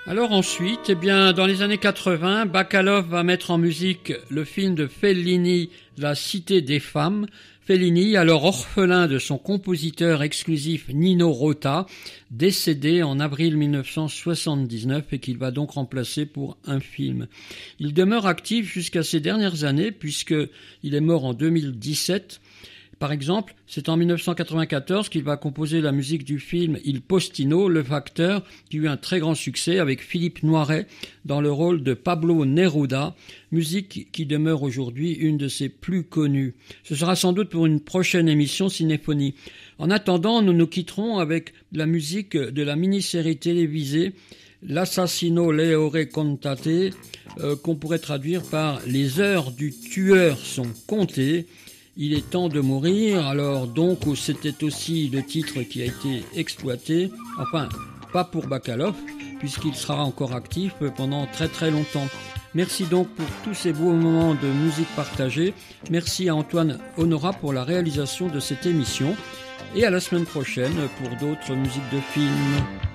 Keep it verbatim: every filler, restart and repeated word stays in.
Alors ensuite, eh bien, dans les années quatre-vingts, Bacalov va mettre en musique le film de Fellini, La Cité des femmes. Fellini, alors orphelin de son compositeur exclusif Nino Rota, décédé en avril mille neuf cent soixante-dix-neuf et qu'il va donc remplacer pour un film. Il demeure actif jusqu'à ces dernières années puisqu'il est mort en deux mille dix-sept. Par exemple, c'est en mille neuf cent quatre-vingt-quatorze qu'il va composer la musique du film Il Postino, le facteur, qui eut un très grand succès avec Philippe Noiret dans le rôle de Pablo Neruda, musique qui demeure aujourd'hui une de ses plus connues. Ce sera sans doute pour une prochaine émission Cinéphonie. En attendant, nous nous quitterons avec la musique de la mini-série télévisée L'Assassino le ore contate, euh, qu'on pourrait traduire par Les heures du tueur sont comptées. Il est temps de mourir, alors donc c'était aussi le titre qui a été exploité, enfin pas pour Bacalov, puisqu'il sera encore actif pendant très très longtemps. Merci donc pour tous ces beaux moments de musique partagée, merci à Antoine Honorat pour la réalisation de cette émission, et à la semaine prochaine pour d'autres musiques de films.